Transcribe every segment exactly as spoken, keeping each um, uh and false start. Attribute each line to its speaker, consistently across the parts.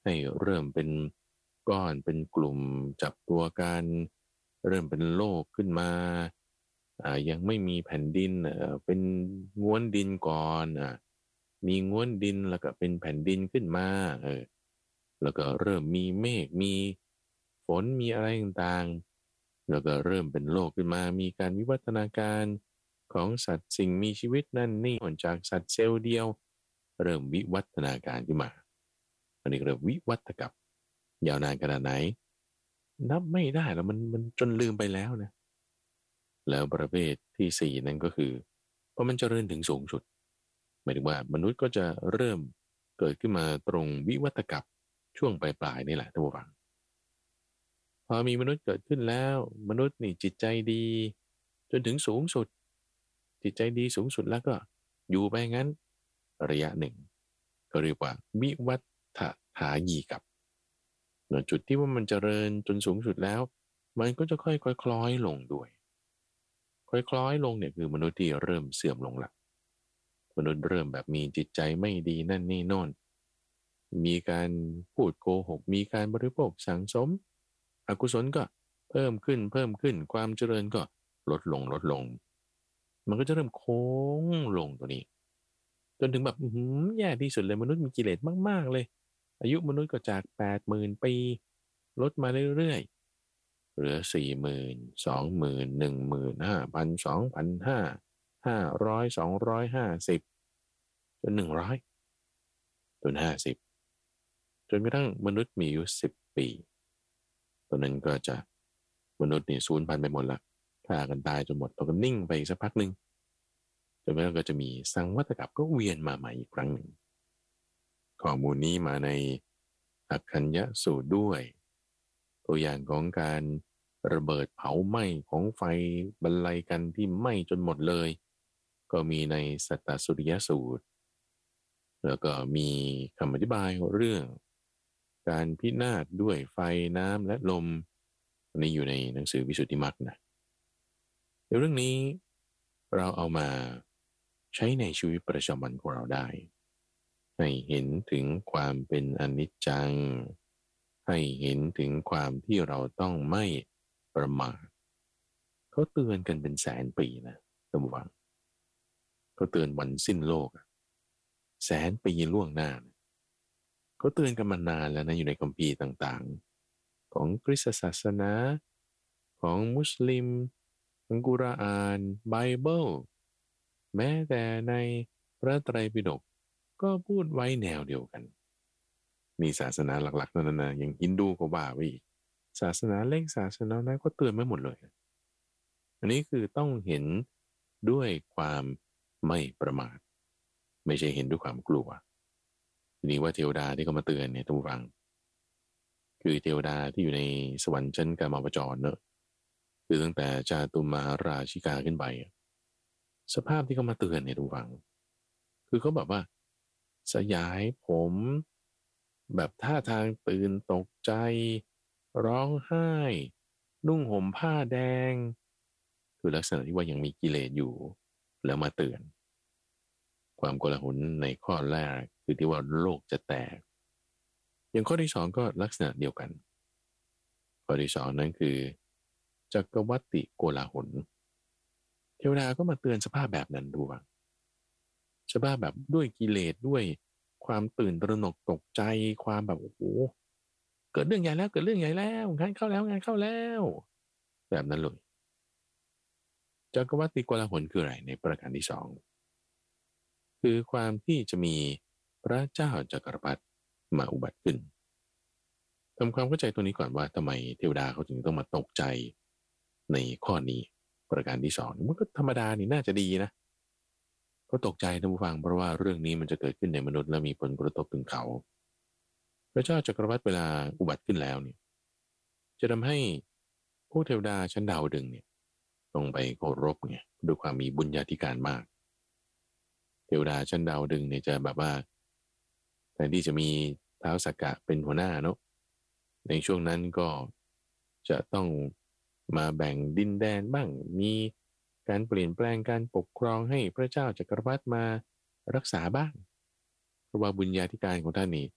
Speaker 1: ให้เริ่มเป็นก้อนเป็นกลุ่มจับตัวกันเริ่มเป็นโลกขึ้นมาอ่ายังไม่มีแผ่นดินเอ่อเป็นง้วนดินก่อนอ่ามีง้วนดินแล้วก็เป็นแผ่นดินขึ้นมาเออแล้วก็เริ่มมีเมฆมีฝนมีอะไรต่างๆแล้วก็เริ่มเป็นโลกขึ้นมามีการวิวัฒนาการของสัตว์สิ่งมีชีวิตนั่นนี่จากสัตว์เซลล์เดียวเริ่มวิวัฒนาการขึ้นมาอันนี้เรียกวิวัฒกับยาวนานขนาดไหนนับไม่ได้แล้วมันมันจนลืมไปแล้วนะแล้วประเภทที่สี่นั่นก็คือพอมันเจริญถึงสูงสุดหมายถึงว่ามนุษย์ก็จะเริ่มเกิดขึ้นมาตรงวิวัฒกับช่วงปลายๆนี่แหละท่านผู้ฟังพอมีมนุษย์เกิดขึ้นแล้วมนุษย์นี่จิตใจดีจนถึงสูงสุดจิตใจดีสูงสุดแล้วก็อยู่ไปงั้นระยะหนึ่งก็เรียกว่าวิวัฒถายีกับจุดที่ว่ามันเจริญจนสูงสุดแล้วมันก็จะค่อยๆคล้อยลงด้วยค่อยคล้อยลงเนี่ยคือมนุษย์ที่เริ่มเสื่อมลงละมนุษย์เริ่มแบบมีจิตใจไม่ดีนั่นนี่โน่นมีการพูดโกหกมีการบริโภคสังสมอกุศลก็เพิ่มขึ้นเพิ่มขึ้นความเจริญก็ลดลงลดลงมันก็จะเริ่มโค้งลงตัวนี้จนถึงแบบอือหือแย่ที่สุดเลยมนุษย์มีกิเลสมากๆเลยอายุมนุษย์ก็จากแปดหมื่นปีลดมาเรื่อยๆเหลือสี่หมื่นสองหมื่นหนึ่งหมื่นห้าพันสองพันห้าห้าร้อยสองร้อยห้าสิบจนหนึ่งร้อยจนห้าสิบจนกระทั่งมนุษย์มีอายุสิบปีตอนนั้นก็จะมนุษย์นี่สูญพันธุ์ไปหมดละฆ่ากันตายจนหมดแล้วก็นิ่งไปอีกสักพักหนึ่งจนกระทั่งก็จะมีสังวัตกรรมก็เวียนมาใหม่อีกครั้งหนึ่งข้อมูลนี้มาในอักขัญญสูตรด้วยตัวอย่างของการระเบิดเผาไหม้ของไฟบรรลัยกันที่ไหม้จนหมดเลยก็มีในสัตตสุริยสูตรแล้วก็มีคำอธิบายเรื่องการพินาศด้วยไฟน้ำและลมนี่อยู่ในหนังสือวิสุทธิมรรคนะในเรื่องนี้เราเอามาใช้ในชีวิตประจำวันของเราได้ให้เห็นถึงความเป็นอนิจจังให้เห็นถึงความที่เราต้องไม่ประมาทเขาเตือนกันเป็นแสนปีนะท่านผู้ฟังเขาเตือนวันสิ้นโลกแสนปีล่วงหน้านะเขาเตือนกันมานานแล้วนะอยู่ในคัมภีร์ต่างๆของคริสตศาสนาของมุสลิมของกุรอานไบเบิลแม้แต่ในพระไตรปิฎกก็พูดไว้แนวเดียวกันมีศาสนาหลักๆนั่นนะอย่างฮินดูก็ว่าไว้อีกศาสนาเล็กศาสนาน้อยก็เตือนไม่หมดเลยอันนี้คือต้องเห็นด้วยความไม่ประมาทไม่ใช่เห็นด้วยความกลัวทีนี้ว่าเทวดาที่เขามาเตือนเนี่ยท่านผู้ฟังคือเทวดาที่อยู่ในสวรรค์ชั้นกามาวจรเนอะคือตั้งแต่จาตุมหาราชิกาขึ้นไปสภาพที่เขามาเตือนเนี่ยท่านผู้ฟังคือเขาแบบว่าสยายผมแบบท่าทางตื่นตกใจร้องไห้นุ่งห่มผ้าแดงคือลักษณะที่ว่ายังมีกิเลสอยู่แล้วมาเตือนความโกลาหลในข้อแรกคือที่ว่าโลกจะแตกอย่างข้อที่สองก็ลักษณะเดียวกันข้อที่สองนั้นคือจักรวัติโกลาหลเทวดาก็มาเตือนสภาพแบบนั้นดูว่าสภาพแบบด้วยกิเลสด้วยความตื่นตระหนกตกใจความแบบโอ้โหเกิดเรื่องใหญ่แล้วเกิดเรื่องใหญ่แล้วงานเข้าแล้วงานเข้าแล้วแบบนั้นเลยจักรวัติโกลาหลคืออะไรในประการที่สองคือความที่จะมีพระเจ้าจักรพรรดิมาอุบัติขึ้นทำความเข้าใจตัวนี้ก่อนว่าทำไมเทวดาเขาถึงต้องมาตกใจในข้อนี้ประการที่สองมันก็ธรรมดานี่น่าจะดีนะก็ตกใจท่านผู้ฟังเพราะว่าเรื่องนี้มันจะเกิดขึ้นในมนุษย์และมีผลกระทบถึงเขาพระเจ้าจักรพรรดิเวลาอุบัติขึ้นแล้วเนี่ยจะทำให้พวกเทวดาชั้นดาวดึงเนี่ยต้องไปเคารพไงด้วยความมีบุญญาธิการมากเทวดาชั้นดาวดึงเนี่ยจะแบบว่าแทนที่จะมีท้าวสักกะเป็นหัวหน้าเนาะในช่วงนั้นก็จะต้องมาแบ่งดินแดนบ้างมีการเปลี่ยนแปลงการปกครองให้พระเจ้าจักรพรรดิมารักษาบ้างเพราะว่าบุญญาธิการของท่านนี่ข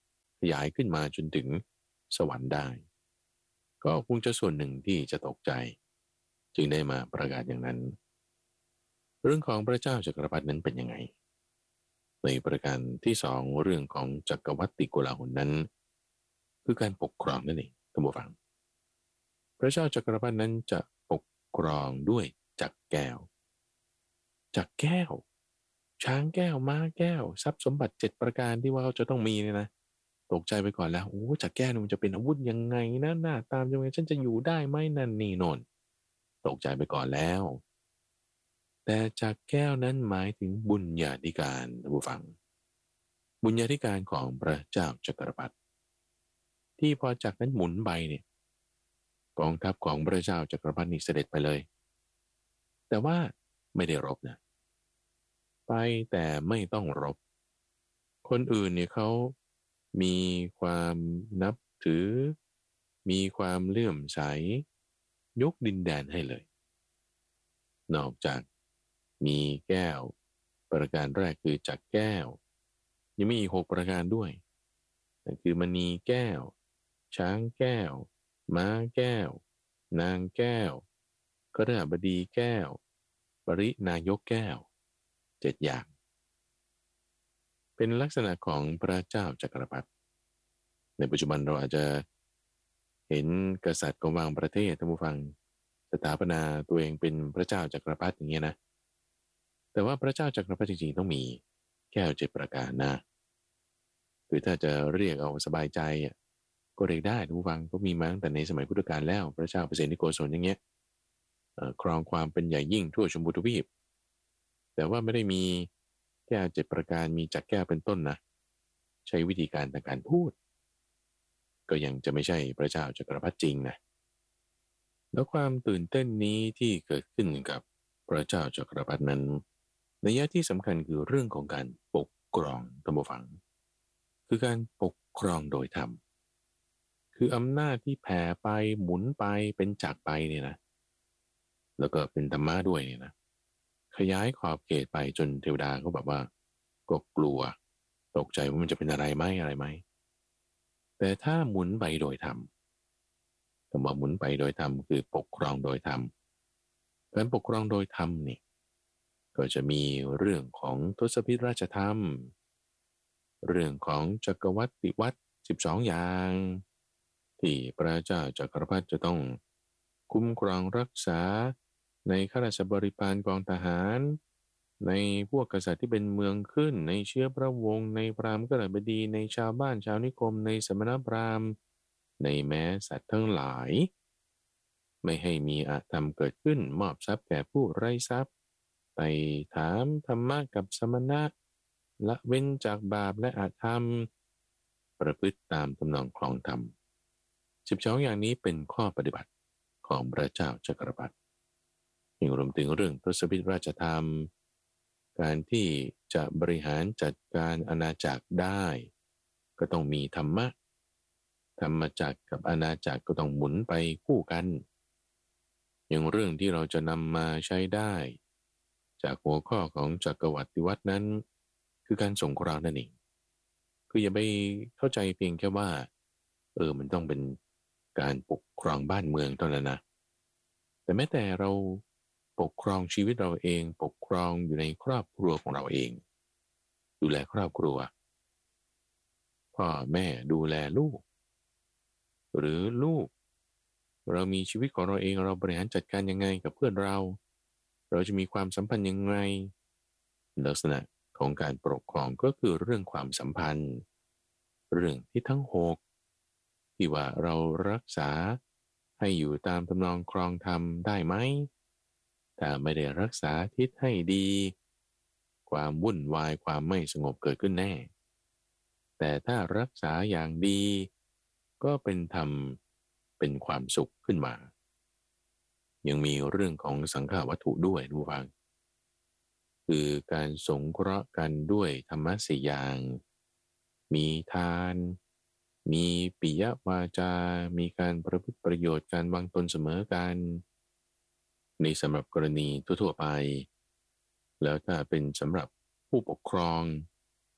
Speaker 1: ยายขึ้นมาจนถึงสวรรค์ได้ก็คงจะส่วนหนึ่งที่จะตกใจจึงได้มาประกาศอย่างนั้นเรื่องของพระเจ้าจักรพรรดินั้นเป็นยังไงในประการที่สองเรื่องของจักรวรรดิโกลาหลนั้นคือการปกครองนั่นเองท่านผู้ฟังพระเจ้าจักรพรรดินั้นจะปกครองด้วยจักรแก้วจักรแก้วช้างแก้วม้าแก้วทรัพย์สมบัติเจ็ดประการที่ว่าเขาจะต้องมีเนี่ยนะตกใจไปก่อนแล้วโอ้จักรแก้วมันจะเป็นอาวุธยังไงนะหน้าตามยังไงฉันจะอยู่ได้ไหมนั่นนี่โน่นตกใจไปก่อนแล้วแต่จักรแก้วนั้นหมายถึงบุญญาธิการท่านผู้ฟังบุญญาธิการของพระเจ้าจักรพรรดิที่พอจักรนั้นหมุนไปเนี่ยกองทัพของพระเจ้าจักรพรรดินี่เสด็จไปเลยแต่ว่าไม่ได้รบนะไปแต่ไม่ต้องรบคนอื่นเนี่ยเขามีความนับถือมีความเลื่อมใสยกดินแดนให้เลยนอกจากมีแก้วประการแรกคือจักรแก้วยังมีอีกหกประการด้วยนั่นคือมณีแก้วช้างแก้วม้าแก้วนางแก้วกฤหบดีแก้วปรินายกแก้วเจ็ดอย่างเป็นลักษณะของพระเจ้าจักรพรรดิในปัจจุบันเราอาจจะเห็นกษัตริย์ของบางประเทศท่านผู้ฟังสถาปนาตัวเองเป็นพระเจ้าจักรพรรดิอย่างเงี้ยนะแต่ว่าพระเจ้าจักรพรรดิจริงๆต้องมีแก้วเจ็ดประการนะคือถ้าจะเรียกเอาสบายใจอ่ะก็เรียกได้ท่านผู้ฟังก็มีมาตั้งแต่ในสมัยพุทธกาลแล้วพระเจ้าเปรตนิโกศลอย่างเงี้ยครองความเป็นใหญ่ยิ่งทั่วชมพูทวีปแต่ว่าไม่ได้มีแก้วเจ็ดประการมีจักรแก้วเป็นต้นนะใช้วิธีการทางการพูดก็ยังจะไม่ใช่พระเจ้าจักรพรรดิจริงนะแล้วความตื่นเต้นนี้ที่เกิดขึ้นกับพระเจ้าจักรพรรดินั้นนัยที่สำคัญคือเรื่องของการปกครองท่านผู้ฟังคือการปกครองโดยธรรมคืออำนาจที่แผ่ไปหมุนไปเป็นจักรไปเนี่ยนะแล้วก็เป็นธรรมะด้วยเนี่ยนะขยายขอบเขตไปจนเทวดาก็แบบว่าก็กลัวตกใจว่ามันจะเป็นอะไรไหมอะไรไหมแต่ถ้าหมุนไปโดยธรรมคำว่าหมุนไปโดยธรรมคือปกครองโดยธรรมการปกครองโดยธรรมนี่ก็จะมีเรื่องของทศพิธราชธรรมเรื่องของจักรวรรดิวัตรสิบสองอย่างที่พระเจ้าจักรพรรดิจะต้องคุ้มครองรักษาในข้าราชบริพารกองทหารในพวกกษัตริย์ที่เป็นเมืองขึ้นในเชื้อพระวงศ์ในพราหมณ์กฤบดีในชาวบ้านชาวนิคมในสมณพราหมณ์ในแม้สัตว์ทั้งหลายไม่ให้มีอาธรรมเกิดขึ้นมอบทรัพย์แก่ผู้ไร้ทรัพย์ไปถามธรรมะกับสมณะละเว้นจากบาปและอาธรรมประพฤติตามตำนองคลองธรรมสิบสองอย่างนี้เป็นข้อปฏิบัติของพระเจ้าจักรพรรดิยังรวมถึงเรื่องทศพิธราชธรรมการที่จะบริหารจัดการอาณาจักรได้ก็ต้องมีธรรมะธรรมจักรกับอาณาจักรก็ต้องหมุนไปคู่กันอย่างเรื่องที่เราจะนำมาใช้ได้จากหัวข้อของจักรวรรดิวัฒน์นั้นคือการสงเคราะห์นั่นเองคืออย่าไปเข้าใจเพียงแค่ว่าเออมันต้องเป็นการปกครองบ้านเมืองเท่านั้นนะแต่แม้แต่เราปกครองชีวิตเราเองปกครองอยู่ในครอบครัวของเราเองดูแลครอบครัวพ่อแม่ดูแลลูกหรือลูกเรามีชีวิตของเราเองเราบริหารจัดการยังไงกับเพื่อนเราเราจะมีความสัมพันธ์ยังไงลักษณะของการปกครองก็คือเรื่องความสัมพันธ์เรื่องที่ทั้งหกที่ว่าเรารักษาให้อยู่ตามทำนองครองธรรมได้ไหมถ้าไม่ได้รักษาทิศให้ดีความวุ่นวายความไม่สงบเกิดขึ้นแน่แต่ถ้ารักษาอย่างดีก็เป็นธรรมเป็นความสุขขึ้นมายังมีเรื่องของสังฆวัตถุด้วยทุกฟังคือการสงเคราะห์กันด้วยธรรมะสี่อย่างมีทานมีปิยวาจามีการประพฤติประโยชน์การวางตนเสมอกันในสำหรับกรณีทั่วๆไปแล้วถ้าเป็นสำหรับผู้ปกครอง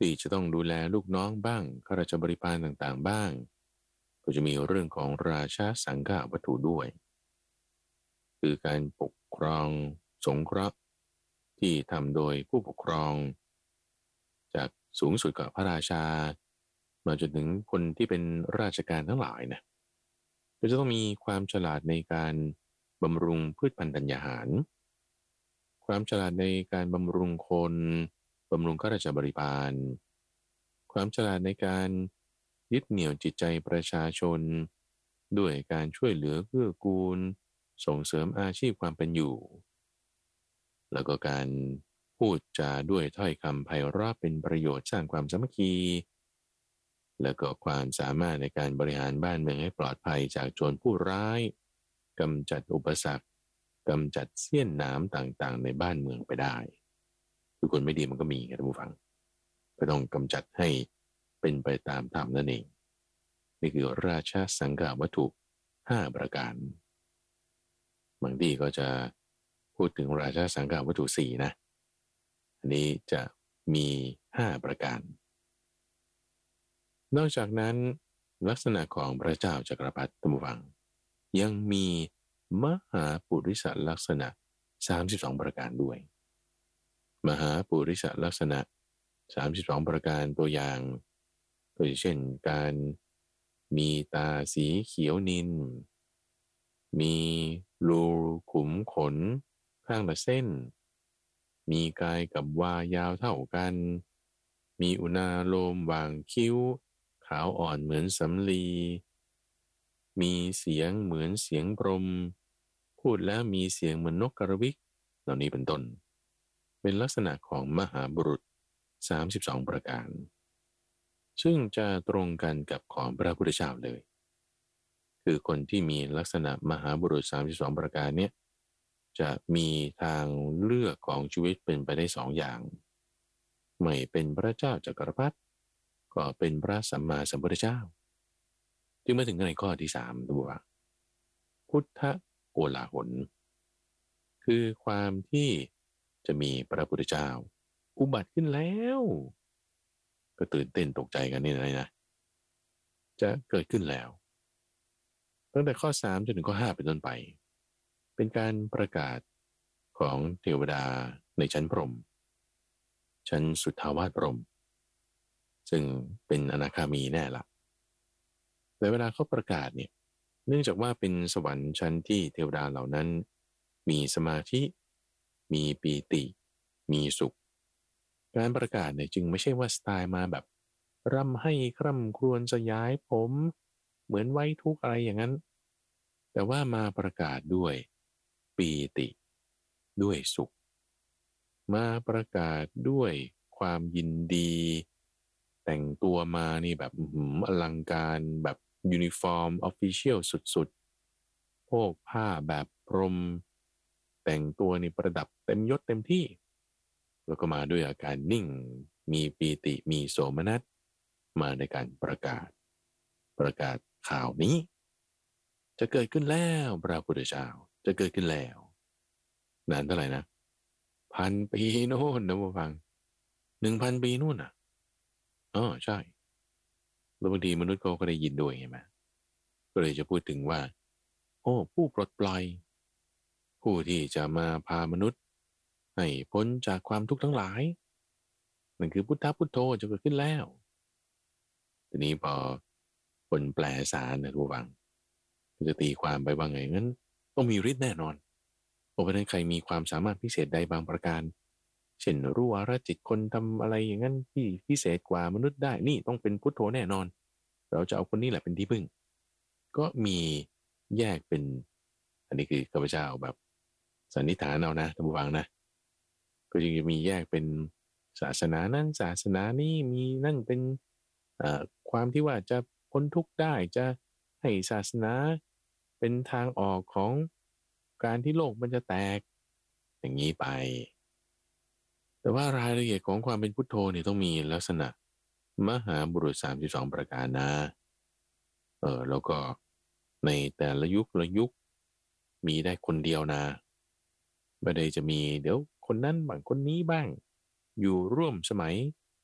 Speaker 1: ที่จะต้องดูแลลูกน้องบ้างข้าราชบริพารต่างๆบ้างก็จะมีเรื่องของราชาสังฆวัตถุด้วยคือการปกครองสงเคราะห์ที่ทำโดยผู้ปกครองจากสูงสุดกับพระราชามาจนถึงคนที่เป็นราชการทั้งหลายนะก็จะต้องมีความฉลาดในการบำรุงพืชพันธุ์ธัญญาหารความฉลาดในการบำรุงคนบำรุงข้าราชบริพารความฉลาดในการยึดเหนี่ยวจิตใจประชาชนด้วยการช่วยเหลือเกื้อกูลส่งเสริมอาชีพความเป็นอยู่แล้วก็การพูดจาด้วยถ้อยคำไพเราะเป็นประโยชน์สร้างความสามัคคีแล้วก็ความสามารถในการบริหารบ้านเมืองให้ปลอดภัยจากโจรผู้ร้ายกำจัดอุปสรรคกำจัดเสี้ยนน้ำต่างๆในบ้านเมืองไปได้คือคนไม่ดีมันก็มีครับท่านผู้ฟังก็ต้องกำจัดให้เป็นไปตามธรรมนั่นเองนี่คือราชสังฆวัตถุห้าประการบางที่ก็จะพูดถึงราชสังฆวัตถุสี่นะอันนี้จะมีห้าประการนอกจากนั้นลักษณะของพระเจ้าจักรพรรดิท่านผู้ฟังยังมีมหาปุริสลักษณะสามสิบสองประการด้วยมหาปุริสลักษณะสามสิบสองประการตัวอย่างก็เช่นการมีตาสีเขียวนิลมีรูขุมขนข้างละเส้นมีกายกับวายาวเท่ากันมีอุณาโลมวางคิ้วขาวอ่อนเหมือนสำลีมีเสียงเหมือนเสียงพรหมพูดแล้วมีเสียงเหมือนนกกระวิกเหล่านี้เป็นต้นเป็นลักษณะของมหาบุรุษสามสิบสองประการซึ่งจะตรงกันกับของพระพุทธเจ้าเลยคือคนที่มีลักษณะมหาบุรุษสามสิบสองประการเนี้ยจะมีทางเลือกของชีวิตเป็นไปได้สองอย่างไม่เป็นพระเจ้าจักรพรรดิก็เป็นพระสัมมาสัมพุทธเจ้าจึงมาถึงในข้อที่สามตัวพุทธโกลาหลคือความที่จะมีพระพุทธเจ้าอุบัติขึ้นแล้วก็ตื่นเต้นตกใจกันนี่นะจะเกิดขึ้นแล้วตั้งแต่ข้อสามจนถึงข้อห้าเป็นต้นไปเป็นการประกาศของเทวดาในชั้นพรหมชั้นสุทธาวาสพรหมซึ่งเป็นอนาคามีแน่ละแต่เวลาเขาประกาศเนี่ยเนื่องจากว่าเป็นสวรรค์ชั้นที่เทวดาเหล่านั้นมีสมาธิมีปีติมีสุขการประกาศเนี่ยจึงไม่ใช่ว่าสไตล์มาแบบร่ำให้คร่ำครวญสยายผมเหมือนไว้ทุกอะไรอย่างนั้นแต่ว่ามาประกาศด้วยปีติด้วยสุขมาประกาศด้วยความยินดีแต่งตัวมานี่แบบอลังการแบบยูนิฟอร์มออฟฟิเชียลสุดๆพวกผ้าแบบพรมแต่งตัวนี่ประดับเต็มยศเต็มที่แล้วก็มาด้วยอาการนิ่งมีปีติมีโสมนัสมาในการประกาศประกาศข่าวนี้จะเกิดขึ้นแล้วพระพุทธเจ้าจะเกิดขึ้นแล้วนานเท่าไหร่นะพันปีโน่นนะผู้ฟังหนึ่งพันปีนู่นอ่ะอ๋อใช่แล้วบางทีมนุษย์เขาก็ได้ยินด้วยใช่ไหมก็เลยจะพูดถึงว่าโอ้ผู้ปลดปล่อยผู้ที่จะมาพามนุษย์ให้พ้นจากความทุกข์ทั้งหลายนั่นคือพุทธพุทโธจะเกิดขึ้นแล้วทีนี้พอคนแปลสารนะผู้ฟังจะตีความไปว่าไงงั้นต้องมีฤทธิ์แน่นอนเพราะฉะนั้นใครมีความสามารถพิเศษใดบางประการเช่นรู้วาระจิตคนทำอะไรอย่างนั้นที่พิเศษกว่ามนุษย์ได้นี่ต้องเป็นพุทโธแน่นอนเราจะเอาคนนี้แหละเป็นที่พึ่งก็มีแยกเป็นอันนี้คือข้าพเจ้าแบบสันนิษฐานเอานะท่านผู้ฟังนะก็ยังจะมีแยกเป็นศาสนานั้นศาสนานี้มีนั่นเป็นความที่ว่าจะพ้นทุกข์ได้จะให้ศาสนาเป็นทางออกของการที่โลกมันจะแตกอย่างนี้ไปแต่ว่ารายละเอียดของความเป็นพุทโธเนี่ยต้องมีลักษณะมหาบุรุษสามสิบสองประการนะเออแล้วก็ในแต่ละยุคละยุคมีได้คนเดียวนะไม่ได้จะมีเดี๋ยวคนนั้นบ้างคนนี้บ้างอยู่ร่วมสมัย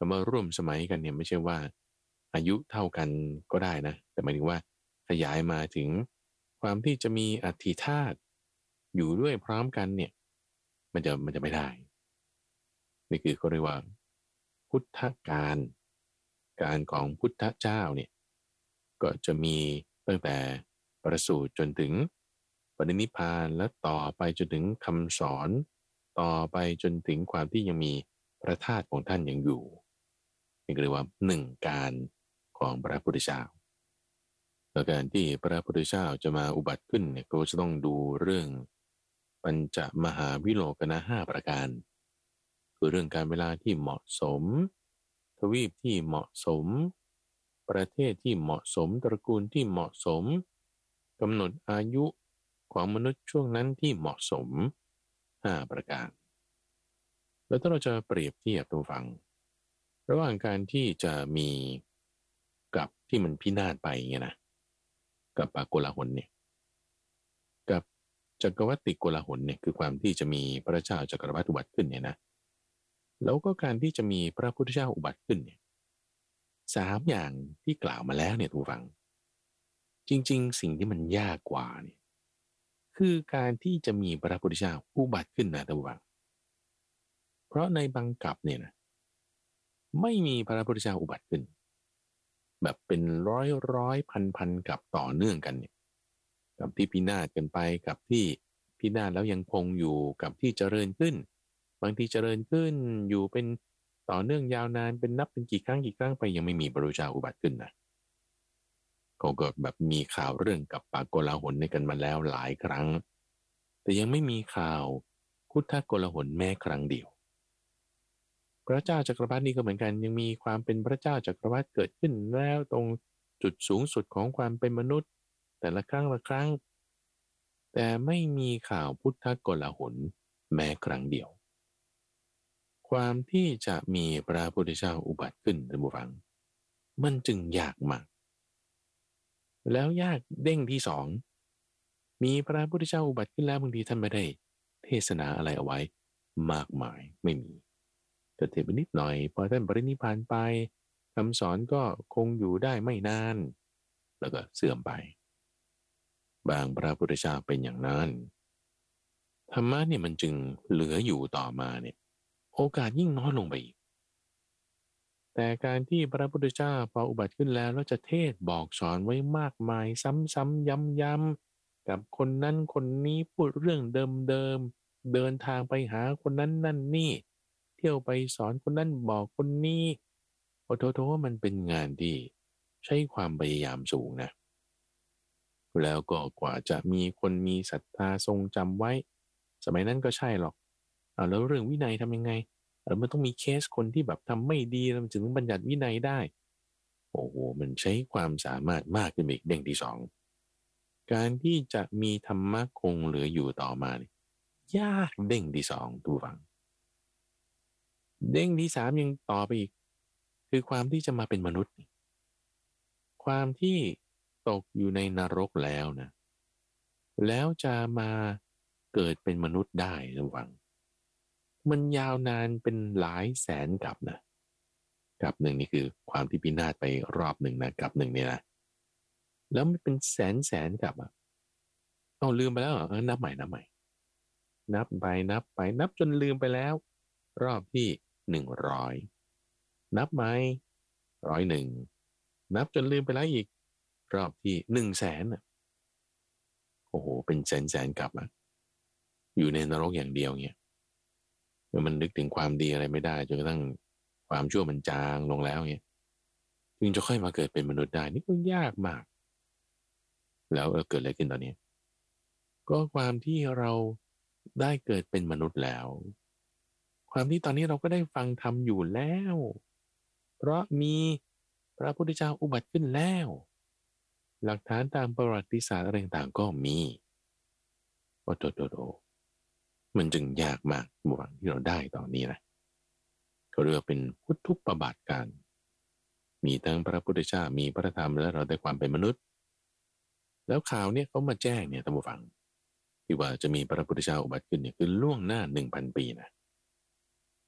Speaker 1: มาร่วมสมัยกันเนี่ยไม่ใช่ว่าอายุเท่ากันก็ได้นะแต่หมายถึงว่าขยายมาถึงความที่จะมีอธิธาตุอยู่ด้วยพร้อมกันเนี่ยมันจะมันจะไม่ได้นี่คือเขาเรียกว่าพุทธการการของพุทธเจ้าเนี่ยก็จะมีตั้งแต่ประสูติจนถึงปรินิพพานและต่อไปจนถึงคำสอนต่อไปจนถึงความที่ยังมีพระธาตุของท่านยังอยู่นี่เรียกว่าหนึ่งการของพระพุทธเจ้าแล้วการที่พระพุทธเจ้าจะมาอุบัติขึ้นเนี่ยก็จะต้องดูเรื่องปัญจมหาวิโลกนะห้าประการคือเรื่องการเวลาที่เหมาะสมทวีปที่เหมาะสมประเทศที่เหมาะสมตระกูลที่เหมาะสมกำหนดอายุของมนุษย์ช่วงนั้นที่เหมาะสมห้าประการแล้วถ้าเราจะเปรียบเทียบตัวฟังระหว่างการที่จะมีกับที่มันพินาศไปไงนะกับปากโกลาหลเนี่ยกับจักรวรรดิโกลาหลเนี่ยคือความที่จะมีพระเจ้าจักรวรรดิอุบัติขึ้นเนี่ยนะแล้วก็การที่จะมีพระพุทธเจ้าอุบัติขึ้นเนี่ยสามอย่างที่กล่าวมาแล้วเนี่ยทุกฝังจริงๆสิ่งที่มันยากกว่าเนี่ยคือการที่จะมีพระพุทธเจ้าอุบัติขึ้นนะทุกฝังเพราะในบางกับเนี่ยนะไม่มีพระพุทธเจ้าอุบัติขึ้นแบบเป็นร้อยร้อยพันพันกับต่อเนื่องกันเนี่ยกับที่พินาศกันไปกับที่พินาศแล้วยังคงอยู่กับที่เจริญขึ้นบางทีเจริญขึ้นอยู่เป็นต่อเนื่องยาวนานเป็นนับเป็นกี่ครั้งกี่ครั้งไปยังไม่มีพระพุทธเจ้าอุบัติขึ้นนะเขาก็แบบมีข่าวเรื่องกับปากโกลาหลในกันมาแล้วหลายครั้งแต่ยังไม่มีข่าวพุทธโกลาหลแม้ครั้งเดียวพระเจ้าจักรพรรดินี่ก็เหมือนกันยังมีความเป็นพระเจ้าจักรพรรดิเกิดขึ้นแล้วตรงจุดสูงสุดของความเป็นมนุษย์แต่ละครั้งละครั้งแต่ไม่มีข่าวพุทธโกลาหลแม้ครั้งเดียวความที่จะมีพระพุทธเจ้าอุบัติขึ้นท่านผู้ฟังมันจึงยากมากแล้วยากเด้งที่สองมีพระพุทธเจ้าอุบัติขึ้นแล้วบางทีท่านไม่ได้เทศนาอะไรเอาไว้มากมายไม่มีก็เทศนิดหน่อยพอท่านปรินิพพานไปคำสอนก็คงอยู่ได้ไม่นานแล้วก็เสื่อมไปบางพระพุทธเจ้าเป็นอย่างนั้นธรรมะเนี่ยมันจึงเหลืออยู่ต่อมาเนี่ยโอกาสยิ่งน้อยลงไปอีกแต่การที่พระพุทธเจ้าพออุบัติขึ้นแล้วแล้วจะเทศบอกสอนไว้มากมายซ้ำๆย้ำๆกับคนนั้นคนนี้พูดเรื่องเดิมๆเดินทางไปหาคนนั้นนั่นนี่เที่ยวไปสอนคนนั้นบอกคนนี้โอ้โถๆมันเป็นงานที่ใช้ความพยายามสูงนะแล้วก็กว่าจะมีคนมีศรัทธาทรงจำไว้สมัยนั้นก็ใช่หรอกเอาแล้วเรื่องวินัยทำยังไงเออมันต้องมีเคสคนที่แบบทำไม่ดีแล้วมันถึงบัญญัติวินัยได้โอ้โหมันใช้ความสามารถมากขึ้นอีกเด้งที่สองการที่จะมีธรรมะคงเหลืออยู่ต่อมาเนี่ยยากเด้งที่สองดูฟังเด้งที่สามยังต่อไปอีกคือความที่จะมาเป็นมนุษย์ความที่ตกอยู่ในนรกแล้วนะแล้วจะมาเกิดเป็นมนุษย์ได้ระวังมันยาวนานเป็นหลายแสนกับนะกับหนึ่งนี่คือความที่พินาศไปรอบหนึ่งนะกับหนึ่งเนี่ยนะแล้วมันเป็นแสนแสนกับอ่ะเอาลืมไปแล้วเหรอเออนับใหม่นับใหม่นับไปนับไปนับจนลืมไปแล้วรอบที่หนึ่งร้อยนับไหมร้อยหนึ่งนับจนลืมไปแล้วอีกรอบที่หนึ่งแสนอ่ะโอ้โหเป็นแสนแสนกับอ่ะอยู่ในนรกอย่างเดียวเนี่ยมันนึกถึงความดีอะไรไม่ได้จนกระทั่งความชั่วมันจางลงแล้วเนี่ยจึงจะค่อยมาเกิดเป็นมนุษย์ได้นี่ก็ยากมากแล้วเกิดอะไรขึ้นตอนนี้ก็ความที่เราได้เกิดเป็นมนุษย์แล้วความที่ตอนนี้เราก็ได้ฟังธรรมอยู่แล้วเพราะมีพระพุทธเจ้าอุบัติขึ้นแล้วหลักฐานตามประวัติศาสตร์อะไรต่างๆก็มีว่าโตโตโตมันจึงยากมากหวังที่เราได้ตอนนี้นะเขาเรียกว่าเป็นพุทธุปบาทการมีทั้งพระพุทธเจ้ามีพระธรรมและเราได้ความเป็นมนุษย์แล้วข่าวเนี่ยเขามาแจ้งเนี่ยท่านผู้ฟังที่ว่าจะมีพระพุทธเจ้าอุบัติขึ้นเนี่ยคือล่วงหน้าหนึ่งพันปีนะ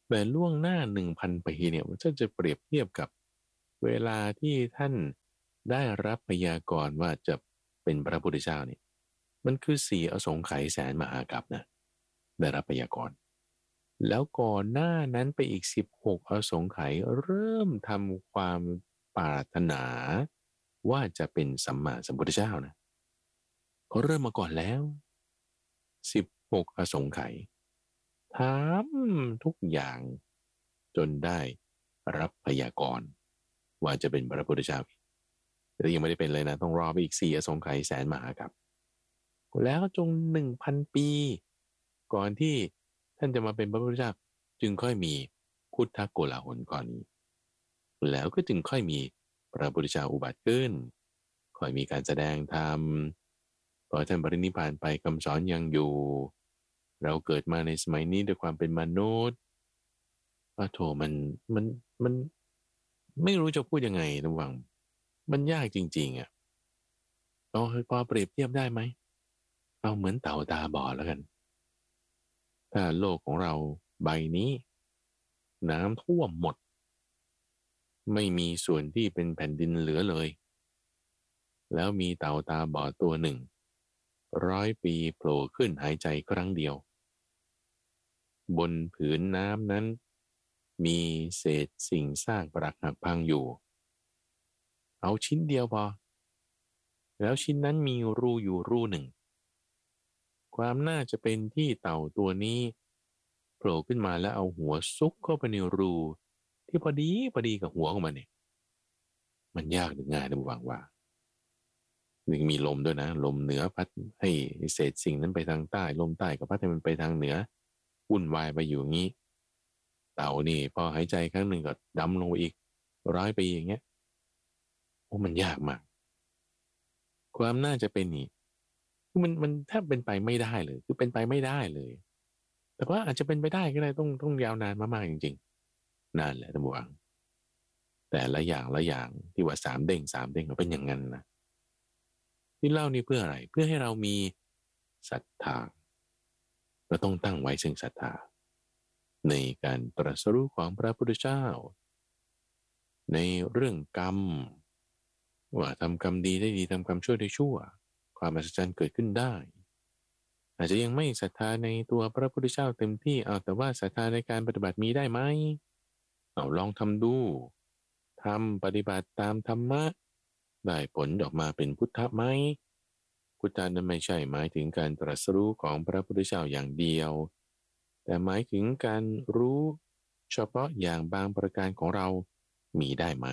Speaker 1: แต่ล่วงหน้าหนึ่งพันปีเนี่ยมันจะจะเปรียบเทียบกับเวลาที่ท่านได้รับพยากรณ์ว่าจะเป็นพระพุทธเจ้าเนี่ยมันคือสี่อสงไขยแสนมหากัปนะได้รับพยากรณ์แล้วก่อนหน้านั้นไปอีกสิบหกอสงไขยเริ่มทำความปรารถนาว่าจะเป็นสัมมาสัมพุทธเจ้านะเขาเริ่มมาก่อนแล้วสิบหกอสงไขยทำทุกอย่างจนได้รับพยากรณ์ว่าจะเป็นพระพุทธเจ้าแต่ยังไม่ได้เป็นเลยนะต้องรอไปอีกสี่อสงไขยแสนมหากัปแล้วจงหนึ่งพันปีก่อนที่ท่านจะมาเป็นพระพุทธเจ้าจึงค่อยมีพุทธโกลาหลก่อนนี้แล้วก็จึงค่อยมีพระพุทธเจ้าอุบัติขึ้นค่อยมีการแสดงธรรมพอท่านปรินิพพานไปคำสอนยังอยู่เราเกิดมาในสมัยนี้ด้วยความเป็นมนุษย์ว่าโถมันมันมันไม่รู้จะพูดยังไงระหว่างมันยากจริงๆอ่ะเราพอเปรียบเทียบได้ไหมเอาเหมือนเต่าตาบอดแล้วกันถ้าโลกของเราใบนี้น้ำท่วมหมดไม่มีส่วนที่เป็นแผ่นดินเหลือเลยแล้วมีเต่าตาบอดตัวหนึ่งร้อยปีโผล่ขึ้นหายใจครั้งเดียวบนผืนน้ำนั้นมีเศษสิ่งซากปรักหักพังอยู่เอาชิ้นเดียวพอแล้วชิ้นนั้นมีรูอยู่รูหนึ่งความน่าจะเป็นที่เต่าตัวนี้โผล่ขึ้นมาแล้วเอาหัวซุกเข้าไปในรูที่พอดีพอดีกับหัวของมันเนี่ยมันยากหรือง่ายนะบุวังว่าหนึ่งมีลมด้วยนะลมเหนือพัดให้เศษสิ่งนั้นไปทางใต้ลมใต้ก็พัดให้มันไปทางเหนือวุ่นวายไปอยู่งี้เต่านี่พอหายใจครั้งหนึ่งก็ดำลงไปอีกร้อยปีอย่างเงี้ยโอ้มันยากมากความน่าจะเป็นนี่คือมันมันแทบเป็นไปไม่ได้เลยคือเป็นไปไม่ได้เลยแต่ว่าอาจจะเป็นไปได้ก็ได้ต้องต้องยาวนานมากๆจริงๆนานแหละท่านผู้ฟังแต่ละอย่างละอย่างที่ว่าสามเด้งสามเด้งก็เป็นอย่างนั้นนะที่เล่านี่เพื่ออะไรเพื่อให้เรามีศรัทธาเราต้องตั้งไว้ซึ่งศรัทธาในการตรัสรู้ของพระพุทธเจ้าในเรื่องกรรมว่าทำกรรมดีได้ดีทำกรรมชั่วได้ชั่วความอัศจรรย์เกิดขึ้นได้อาจจะยังไม่ศรัทธาในตัวพระพุทธเจ้าเต็มที่เอาแต่ว่าศรัทธาในการปฏิบัติมีได้ไหมเอาลองทำดูทำปฏิบัติตามธรรมะได้ผลออกมาเป็นพุทธะไหมพุทธะนั้นไม่ใช่หมายถึงการตรัสรู้ของพระพุทธเจ้าอย่างเดียวแต่หมายถึงการรู้เฉพาะอย่างบางประการของเรามีได้ไหม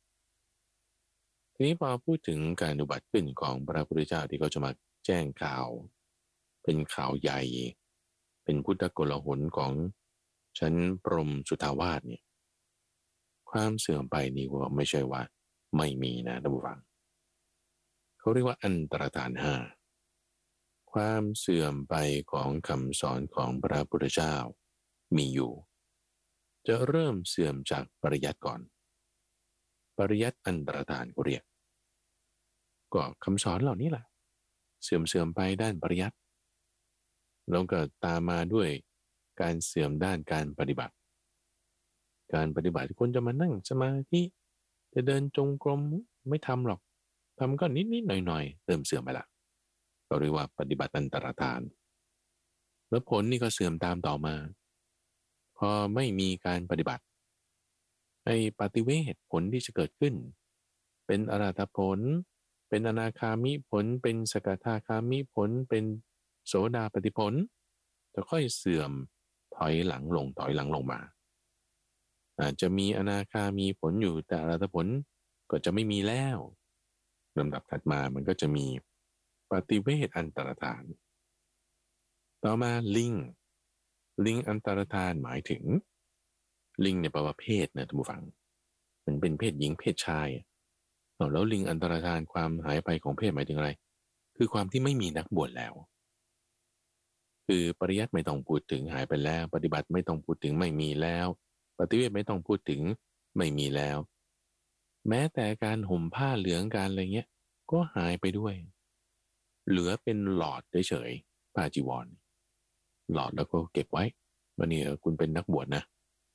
Speaker 1: ทีนี้พอพูดถึงการอุบัติขึ้นของพระพุทธเจ้าที่เขาจะมาแจ้งข่าวเป็นข่าวใหญ่เป็นพุทธโกลาหลของชั้นพรหมสุทธาวาสเนี่ยความเสื่อมไปนี่ว่าไม่ใช่ว่าไม่มีนะท่านผู้ฟังเขาเรียกว่าอันตรธานห้าความเสื่อมไปของคำสอนของพระพุทธเจ้ามีอยู่จะเริ่มเสื่อมจากปริยัติก่อนปริยัติอันตรธานเขาเรียกก็คำสอนเหล่านี้แหละเสื่อมเสื่อมไปด้านปริยัติแล้วก็ตามมาด้วยการเสื่อมด้านการปฏิบัติการปฏิบัติคนจะมานั่งสมาธิจะเดินจงกรมไม่ทำหรอกทำก็นิดนิดหน่อยหน่อยเริ่มเสื่อมไปละก็เรียกว่าปฏิบัติอันตรธานแล้วผลนี่ก็เสื่อมตามต่อมาพอไม่มีการปฏิบัติไอ้ปฏิเวทผลที่จะเกิดขึ้นเป็นอรหัตผลเป็นอนาคามิผลเป็นสกทาคามิผลเป็นโสดาปัตติผลจะค่อยเสื่อมถอยหลังลงถอยหลังลงมาอาจจะมีอนาคามีผลอยู่แต่อรหัตผลก็จะไม่มีแล้วลำดับถัดมามันก็จะมีปฏิเวทอันตรธานต่อมาลิงลิงอันตรธานหมายถึงลิงเนี่ยแปลว่าเพศนะท่านผู้ฟังมันเป็นเพศหญิงเพศชายแล้วลิงอันตรธานความหายไปของเพศหมายถึงอะไรคือความที่ไม่มีนักบวชแล้วคือปริยัติไม่ต้องพูดถึงหายไปแล้วปฏิบัติไม่ต้องพูดถึงไม่มีแล้วปฏิเวทไม่ต้องพูดถึงไม่มีแล้วแม้แต่การห่มผ้าเหลืองการอะไรเงี้ยก็หายไปด้วยเหลือเป็นหลอดเฉยๆผ้าจีวรหลอดแล้วก็เก็บไว้วันนี้คุณเป็นนักบวชนะ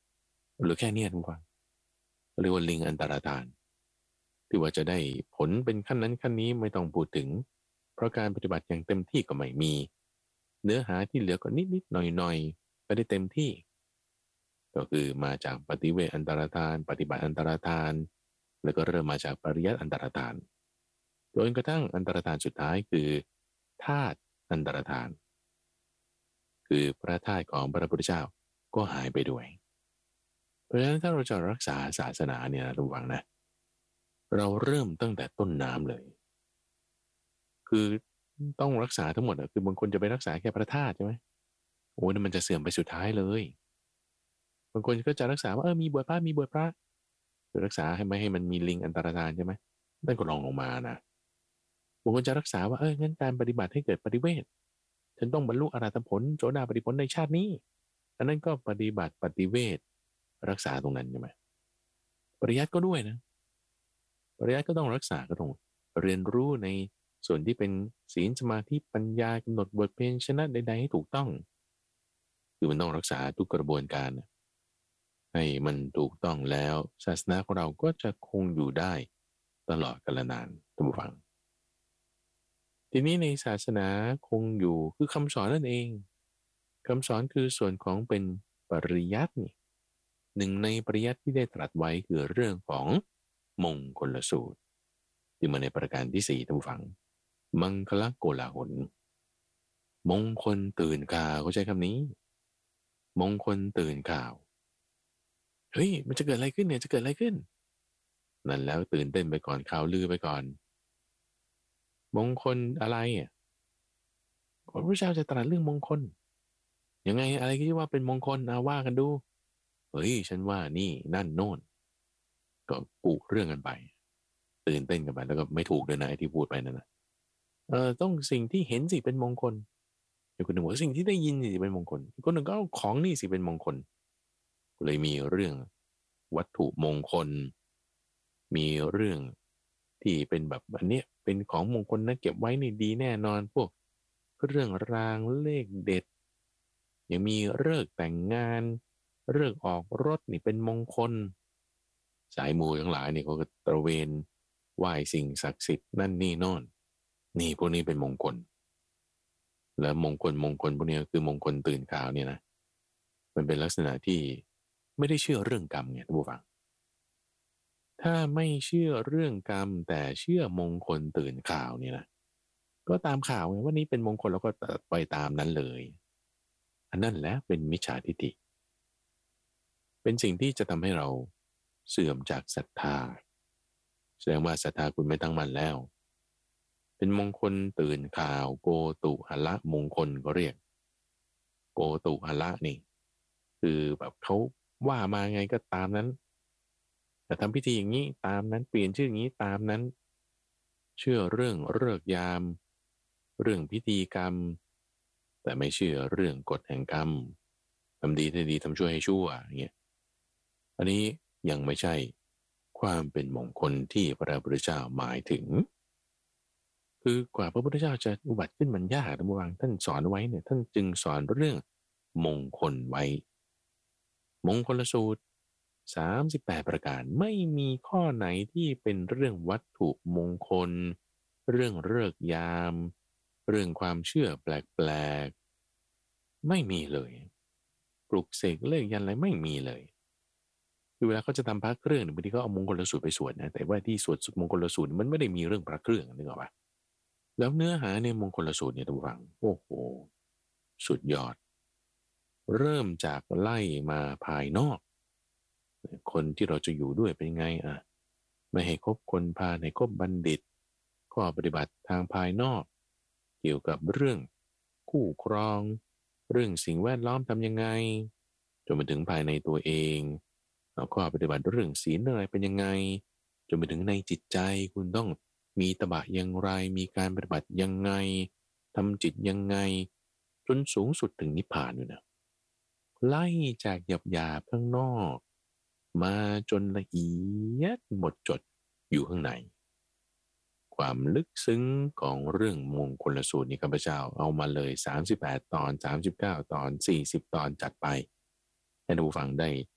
Speaker 1: หรือแค่เนี้ยทุกคนเรียกว่าลิงอันตรธานที่ว่าจะได้ผลเป็นขั้นนั้นขั้นนี้ไม่ต้องพูดถึงเพราะการปฏิบัติอย่างเต็มที่ก็ไม่มีเนื้อหาที่เหลือก็นิดนิดหน่อยหน่อยไม่ได้เต็มที่ก็คือมาจากปฏิเวทอันตรธานปฏิบัติอันตรธานแล้วก็เริ่มมาจากปริยัติอันตรธานจนกระทั่งอันตรธานสุดท้ายคือธาตุอันตรธานคือพระธาตุของพระพุทธเจ้าก็หายไปด้วยเพราะฉะนั้นถ้าเราจะรักษาศาสนาเนี่ยนะระวังนะเราเริ่มตั้งแต่ต้นน้ำเลยคือต้องรักษาทั้งหมดอ่ะคือบางคนจะไปรักษาแค่พระธาตุใช่ไหมโอ้ยนั่นมันจะเสื่อมไปสุดท้ายเลยบางคนก็จะรักษาว่าเออมีบวชพระมีบวชพระจะรักษาให้ไม่ให้มันมีลิงอันตรธานใช่ไหมนั่นก็ลองลงมานะบางคนจะรักษาว่าเอองั้นการปฏิบัติให้เกิดปฏิเวทฉันต้องบรรลุอรหัตผลโสดาปัตติผลในชาตินี้อันนั้นก็ปฏิบัติปฏิเวทรักษาตรงนั้นใช่ไหมปริยัติก็ด้วยนะปริยัติก็ต้องรักษาก็ต้องเรียนรู้ในส่วนที่เป็นศีลสมาธิปัญญากำหนดบทเพลงชนะใดๆให้ถูกต้องคือมันต้องรักษาทุกกระบวนการให้มันถูกต้องแล้วศาสนาของเราก็จะคงอยู่ได้ตลอดกาลนานท่านผู้ฟังทีนี้ในศาสนาคงอยู่คือคำสอนนั่นเองคำสอนคือส่วนของเป็นปริยัตินี่หนึ่งในปริยัติที่ได้ตรัสไว้คือเรื่องของมงคลสูตรที่มาในประการที่สี่ท่านผู้ฟังมังคลโกลาหลมงคลตื่นข่าวเขาใช้คำนี้มงคลตื่นข่าวเฮ้ยมันจะเกิดอะไรขึ้นเนี่ยจะเกิดอะไรขึ้นนั่นแล้วตื่นเต้นไปก่อนข่าวลือไปก่อนมงคลอะไรอ่ะพระพุทธเจ้าจะตรัสเรื่องมงคลยังไงอะไรที่ว่าเป็นมงคลเอาว่ากันดูเฮ้ยฉันว่านี่นั่นโน่นก็กุเรื่องกันไปตื่นเต้นกันไปแล้วก็ไม่ถูกเลยนะไอ้ที่พูดไปนั่นนะเออต้องสิ่งที่เห็นสิเป็นมงคลอีกคนหนึ่งบอกสิ่งที่ได้ยินสิเป็นมงคลอีกคนหนึ่งก็เอาของนี่สิเป็นมงคลเลยมีเรื่องวัตถุมงคลมีเรื่องที่เป็นแบบอันเนี้ยเป็นของมงคลนะเก็บไว้นี่ดีแน่นอนพวกเรื่องรางเลขเด็ดยังมีฤกษ์แต่งงานฤกษ์ออกรถนี่เป็นมงคลสายมูทั้งหลายนี่เขาก็ตระเวนไหว้สิ่งศักดิ์สิทธิ์นั่นนี่โน่นนี่พวกนี้เป็นมงคลแล้วมงคลมงคลพวกนี้คือมงคลตื่นข่าวเนี่ยนะมันเป็นลักษณะที่ไม่ได้เชื่อเรื่องกรรมไงท่านผู้ฟังถ้าไม่เชื่อเรื่องกรรมแต่เชื่อมงคลตื่นข่าวเนี่ยนะก็ตามข่าวไงว่านี้เป็นมงคลแล้วก็ไปตามนั้นเลยอันนั้นแหละเป็นมิจฉาทิฏฐิเป็นสิ่งที่จะทำให้เราเสื่อมจากศรัทธาแสดงว่าศรัทธาคุณไม่ตั้งมั่นแล้วเป็นมงคลตื่นข่าวโกตุหละมงคลก็เรียกโกตุหละนี่คือแบบเขาว่ามาไงก็ตามนั้นแต่ทำพิธีอย่างนี้ตามนั้นเปลี่ยนชื่ออย่างนี้ตามนั้นเชื่อเรื่องฤกษ์ยามเรื่องพิธีกรรมแต่ไม่เชื่อเรื่องกฎแห่งกรรมทำดีให้ดีทำชั่วให้ชั่วอย่างเงี้ยอันนี้ยังไม่ใช่ความเป็นมงคลที่พระพุทธเจ้าหมายถึงคือกว่าพระพุทธเจ้าจะอุบัติขึ้นมันยากนะบางท่านสอนไว้เนี่ยท่านจึงสอนเรื่องมงคลไว้มงคลสูตรสามสิบแปดประการไม่มีข้อไหนที่เป็นเรื่องวัตถุมงคลเรื่องฤกษ์ยามเรื่องความเชื่อแปลกๆไม่มีเลยปลุกเสกเลขยันอะไรไม่มีเลยคือเวลาเขาจะทำพระเครื่องบางทีเขาเอามงคลสูตรไปสวดนะแต่ว่าที่สวดมงคลสูตรมันไม่ได้มีเรื่องพระเครื่องนึกออกปะแล้วเนื้อหาในมงคลสูตรเนี่ยทุกฝังโอ้โหสุดยอดเริ่มจากไล่มาภายนอกคนที่เราจะอยู่ด้วยเป็นไงอ่ะไม่ให้คบคนพาลให้คบบัณฑิตข้อปฏิบัติทางภายนอกเกี่ยวกับเรื่องคู่ครองเรื่องสิ่งแวดล้อมทำยังไงจนมาถึงภายในตัวเองเอาข้อปฏิบัติเรื่องศีลอะไรเป็นยังไงจนไปถึงในจิตใจคุณต้องมีตบะอย่างไรมีการปฏิบัติยังไงทำจิตยังไงจนสูงสุดถึงนิพพานอยู่นะไล่จากหยาบหยาบข้างนอกมาจนละเอียดหมดจดอยู่ข้างในความลึกซึ้งของเรื่องมงคลสูตรนี้ข้าพเจ้าเอามาเลยสามสิบแปดตอนสามสิบเก้าตอนสี่สิบตอนจัดไปให้ท่านผู้ฟังได้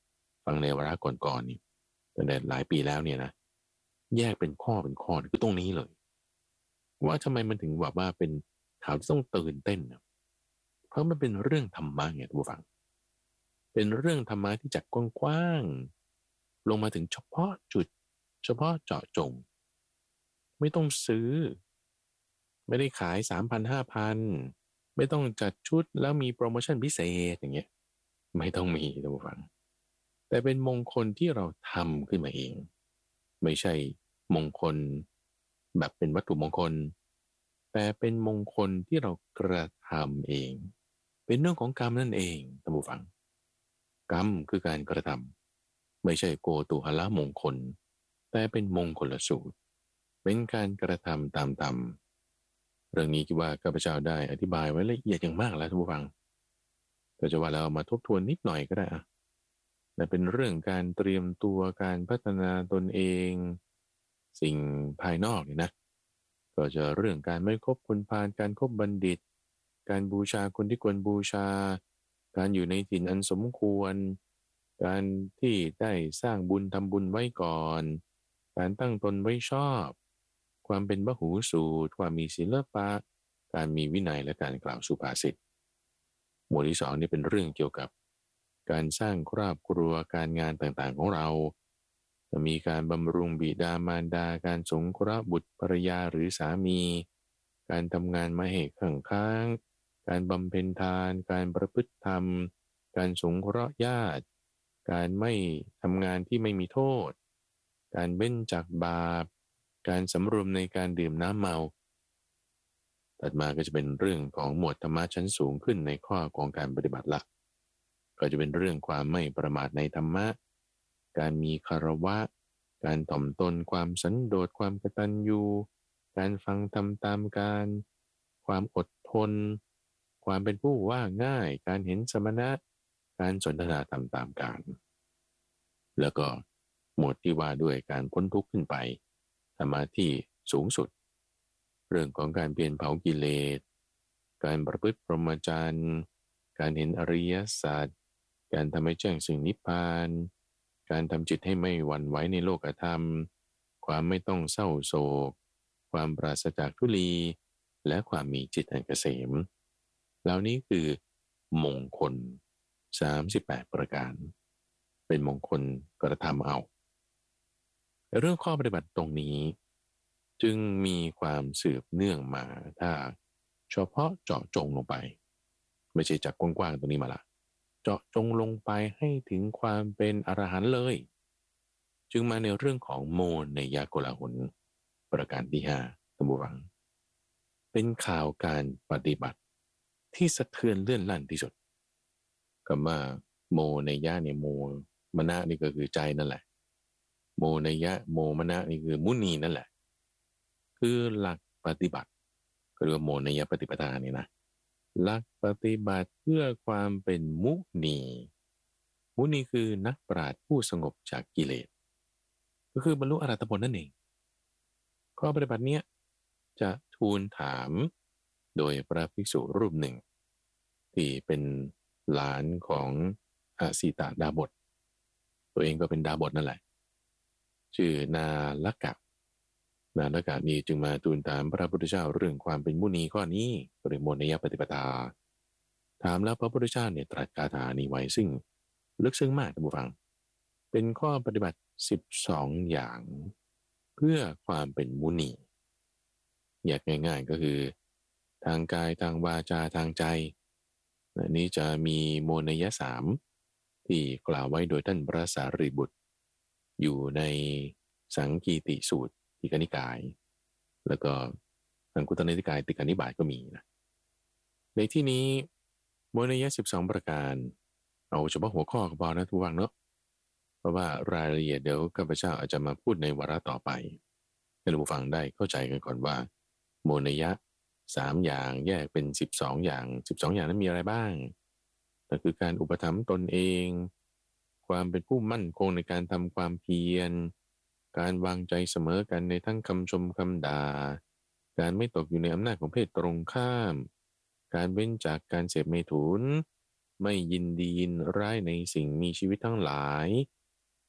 Speaker 1: ฟังในวาระก่อนๆนี่ตั้งแต่หลายปีแล้วเนี่ยนะแยกเป็นข้อเป็นข้อคือตรงนี้เลยว่าทำไมมันถึงแบบว่าเป็นข่าวที่ต้องตื่นเต้นนะเพราะมันเป็นเรื่องธรรมะไงท่านผู้ฟังเป็นเรื่องธรรมะที่จากกว้างๆลงมาถึงเฉพาะจุดเฉพาะเจาะจงไม่ต้องซื้อไม่ได้ขายสามพันห้าพันไม่ต้องจัดชุดแล้วมีโปรโมชั่นพิเศษอย่างเงี้ยไม่ต้องมีท่านผู้ฟังแต่เป็นมงคลที่เราทำขึ้นมาเองไม่ใช่มงคลแบบเป็นวัตถุมงคลแต่เป็นมงคลที่เรากระทำเองเป็นเรื่องของกรรมนั่นเองท่านผู้ฟังกรรมคือการกระทำไม่ใช่โกตุหละมงคลแต่เป็นมงคลสูตรเป็นการกระทำตามธรรมเรื่องนี้คิดว่าข้าพเจ้าได้อธิบายไว้ละเอียดอย่างมากแล้วท่านผู้ฟังก็จะว่าเรามาทบทวนนิดหน่อยก็ได้อะแต่เป็นเรื่องการเตรียมตัวการพัฒนาตนเองสิ่งภายนอกนี่นะก็จะเรื่องการไม่คบคนพาลการคบบัณฑิตการบูชาคนที่ควรบูชาการอยู่ในถิ่นอันสมควรการที่ได้สร้างบุญทำบุญไว้ก่อนการตั้งตนไว้ชอบความเป็นพหูสูตรความมีศิลปะการมีวินัยและการกล่าวสุภาษิตหมวดที่สองนี่เป็นเรื่องเกี่ยวกับการสร้างครอบครัวการงานต่างๆของเราจะมีการบำรุงบิดามารดาการสงเคราะห์บุตรภรรยาหรือสามีการทำงานมาให้ข้างค้างการบำเพ็ญทานการประพฤติธรรมการสงเคราะห์ญาติการไม่ทำงานที่ไม่มีโทษการเว้นจากบาปการสำรวมในการดื่มน้ำเมาถัดมาก็จะเป็นเรื่องของหมวดธรรมะชั้นสูงขึ้นในข้อของการปฏิบัติละก็จะเป็นเรื่องความไม่ประมาทในธรรมะการมีคารวะการถ่อมตนความสันโดษความกตัญญูการฟังทำตามการความอดทนความเป็นผู้ว่าง่ายการเห็นสมณะการสนทนาธรรมตามการแล้วก็หมวดที่ว่าด้วยการพ้นทุกข์ขึ้นไปธรรมะที่สูงสุดเรื่องของการเปลี่ยนเผากิเลสการประพฤติพรหมจรรย์การเห็นอริยสัจการทำให้แจ้งสิ่งนิพพานการทำจิตให้ไม่หวั่นไหวในโลกธรรมความไม่ต้องเศร้าโศกความปราศจากทุลีและความมีจิตอันเกษมเหล่านี้คือมงคลสามสิบแปดประการเป็นมงคลกระทำเอาเรื่องข้อปฏิบัติตรงนี้จึงมีความสืบเนื่องมาถ้าเฉพาะเจาะจงลงไปไม่ใช่จากกว้างๆตรงนี้มาละเจาะจงลงไปให้ถึงความเป็นอรหันต์เลยจึงมาในเรื่องของโมนยโกลาหลประการที่ห้าท่านผู้ฟังเป็นข่าวการปฏิบัติที่สะเทือนเลื่อนลั่นที่สุดคำว่าโมนยะเนี่ยโมมนะนี่ก็คือใจนั่นแหละโมนยะโมมนะนี่คือมุนีนั่นแหละคือหลักปฏิบัติก็เรียกว่าโมนยปฏิปทานี่นะหลักปฏิบัติเพื่อความเป็นมุนีมุนีคือนักปราชญ์ผู้สงบจากกิเลสก็คือบรรลุอรหัตผลนั่นเองข้อปฏิบัติเนี้ยจะทูลถามโดยพระภิกษุรูปหนึ่งที่เป็นหลานของอาสีตาดาบทตัวเองก็เป็นดาบทนั่นแหละชื่อนาลกะนาลกะนี้จึงมาทูลถามพระพุทธเจ้าเรื่องความเป็นมุนีข้อนี้หรือโมนยปฏิปทาถามแล้วพระพุทธเจ้าเนี่ยตรัสคาถานี้ไว้ซึ่งลึกซึ้งมากท่านผู้ฟังเป็นข้อปฏิบัติสิบสองอย่างเพื่อความเป็นมุนีแยกง่ายๆก็คือทางกายทางวาจาทางใจอันนี้จะมีโมนยสามที่กล่าวไว้โดยท่านพระสารีบุตรอยู่ในสังกีติสูตรทีฆนิกายแล้วก็อังคุตรนิกายติกานิบาตก็มีนะในที่นี้โมนยสิบสองประการเอาเฉพาะหัวข้อก็พอนะทุกวังเนาะเพราะว่ารายละเอียดเดี๋ยวข้าพเจ้าอาจจะมาพูดในวาระต่อไปให้ผู้ฟังได้เข้าใจกันก่อนว่าโมนยะสามอย่างแยกเป็นสิบสองอย่างสิบสองอย่างนั้นมีอะไรบ้างนั่นคือการอุปถัมภ์ตนเองความเป็นผู้มั่นคงในการทำความเพียรการวางใจเสมอกันในทั้งคำชมคำด่าการไม่ตกอยู่ในอำนาจของเพศตรงข้ามการเว้นจากการเสพเมถุนไม่ยินดียินร้ายในสิ่งมีชีวิตทั้งหลาย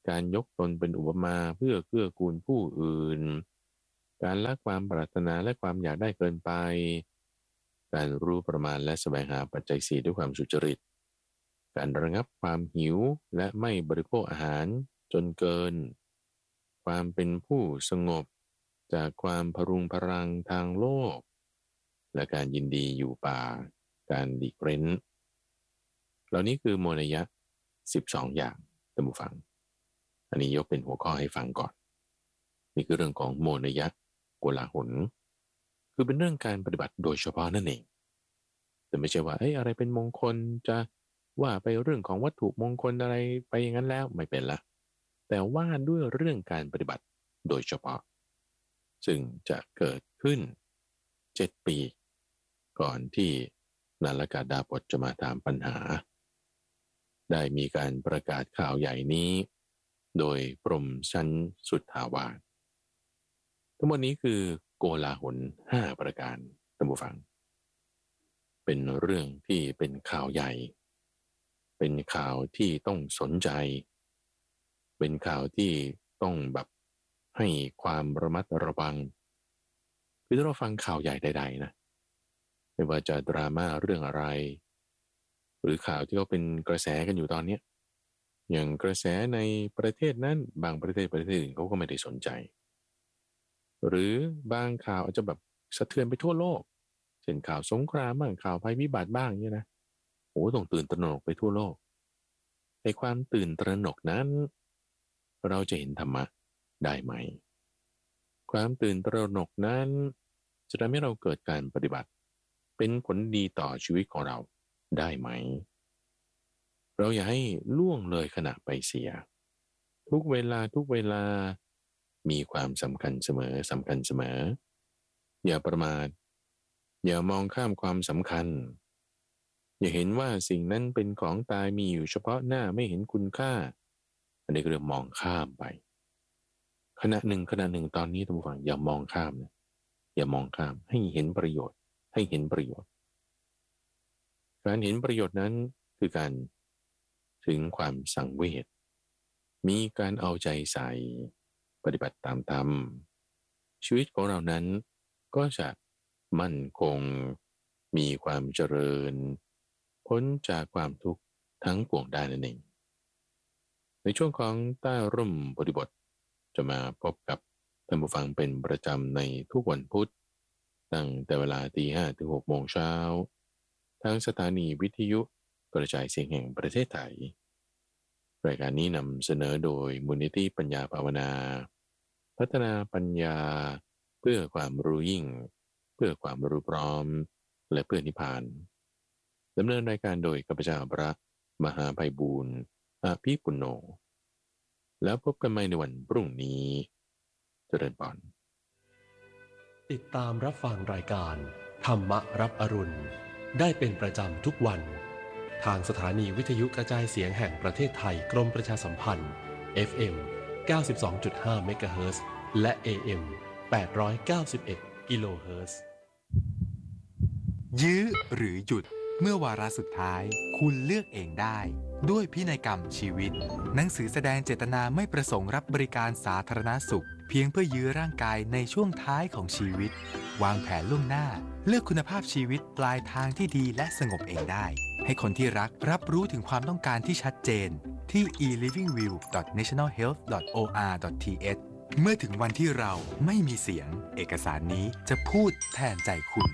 Speaker 1: การยกตนเป็นอุปมาเพื่อเกื้อกูลผู้อื่นการละความปรารถนาและความอยากได้เกินไปการรู้ประมาณและแสวงหาปัจจัยสี่ด้วยความสุจริตการระงับความหิวและไม่บริโภคอาหารจนเกินความเป็นผู้สงบจากความพรุงพรังทางโลกและการยินดีอยู่ป่าการหลีกเร้นเหล่านี้คือโมนยะสิบสองอย่างท่านผู้ฟังอันนี้ยกเป็นหัวข้อให้ฟังก่อนนี่คือเรื่องของโมนยะโกลาหลคือเป็นเรื่องการปฏิบัติโดยเฉพาะนั่นเองแต่ไม่ใช่ว่าเอ้ยอะไรเป็นมงคลจะว่าไปเรื่องของวัตถุมงคลอะไรไปอย่างนั้นแล้วไม่เป็นละแต่ว่าด้วยเรื่องการปฏิบัติโดยเฉพาะซึ่งจะเกิดขึ้นเจ็ดปีก่อนที่นาลกาดาบทจะมาถามปัญหาได้มีการประกาศข่าวใหญ่นี้โดยพรหมชั้นสุทธาวาสทั้งหมดนี้คือโกลาหลห้าประการท่านผู้ฟังเป็นเรื่องที่เป็นข่าวใหญ่เป็นข่าวที่ต้องสนใจเป็นข่าวที่ต้องแบบให้ความระมัดระวังคือถ้าเราฟังข่าวใหญ่ใดๆนะไม่ว่าจะดราม่าเรื่องอะไรหรือข่าวที่เขาเป็นกระแสกันอยู่ตอนนี้อย่างกระแสในประเทศนั้นบางประเทศประเทศอื่นเขาก็ไม่ได้สนใจหรือบางข่าวอาจจะแบบสะเทือนไปทั่วโลกเช่นข่าวสงครามบ้างข่าวภัยพิบัติบ้างเนี่ยนะโอ้ต้องตื่นตระหนกไปทั่วโลกในความตื่นตระหนกนั้นเราจะเห็นธรรมะได้ไหมความตื่นตระหนกนั้นจะทำให้เราเกิดการปฏิบัติเป็นผลดีต่อชีวิตของเราได้ไหมเราอย่าให้ล่วงเลยขณะไปเสียทุกเวลาทุกเวลามีความสำคัญเสมอสำคัญเสมออย่าประมาทอย่ามองข้ามความสำคัญอย่าเห็นว่าสิ่งนั้นเป็นของตายมีอยู่เฉพาะหน้าไม่เห็นคุณค่าอันนี้ก็เรียกมองข้ามไปขณะหนึ่งขณะหนึ่งตอนนี้ท่านผู้ฟังอย่ามองข้ามนะอย่ามองข้ามให้เห็นประโยชน์ให้เห็นประโยชน์การเห็นประโยชน์นั้นคือการถึงความสังเวชมีการเอาใจใส่ปฏิบัติตามธรรมชีวิตของเรานั้นก็จะมั่นคงมีความเจริญพ้นจากความทุกข์ทั้งปวงได้นั่นเองในช่วงของใต้ร่มบริบทจะมาพบกับท่านผู้ฟังเป็นประจำในทุกวันพุธตั้งแต่เวลาตีห้าถึงหกโมงเช้าทางสถานีวิทยุกระจายเสียงแห่งประเทศไทยรายการนี้นำเสนอโดยมูลนิธิปัญญาภาวนาพัฒนาปัญญาเพื่อความรู้ยิ่งเพื่อความรู้พร้อมและเพื่อนิพพานดำเนินรายการโดยข้าพเจ้าพระมหาไพบูลย์อาภิปุณโญแล้วพบกันใหม่ในวันพรุ่งนี้เจริญพร
Speaker 2: ติดตามรับฟังรายการธรรมรับอรุณได้เป็นประจำทุกวันทางสถานีวิทยุกระจายเสียงแห่งประเทศไทยกรมประชาสัมพันธ์ เอฟ เอ็ม เก้าสิบสองจุดห้า เมกะเฮิรตซ์ และ เอ เอ็ม แปดร้อยเก้าสิบเอ็ด กิโลเฮิรตซ์
Speaker 3: ยื้อหรือหยุดเมื่อวาระสุดท้ายคุณเลือกเองได้ด้วยพินัยกรรมชีวิตหนังสือแสดงเจตนาไม่ประสงค์รับบริการสาธารณสุขเพียงเพื่อยื้อร่างกายในช่วงท้ายของชีวิตวางแผนล่วงหน้าเลือกคุณภาพชีวิตปลายทางที่ดีและสงบเองได้ให้คนที่รักรับรู้ถึงความต้องการที่ชัดเจนที่ อี ลิฟวิ่งวิว ดอท เนชั่นแนล เฮลท์ ดอท โอ อาร์ ดอท ที เอช เมื่อถึงวันที่เราไม่มีเสียงเอกสารนี้จะพูดแทนใจคุณ